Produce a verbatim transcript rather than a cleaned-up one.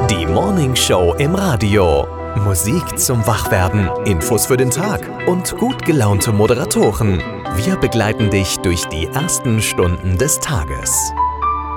Die Morning Show im Radio. Musik zum Wachwerden, Infos für den Tag und gut gelaunte Moderatoren. Wir begleiten dich durch die ersten Stunden des Tages.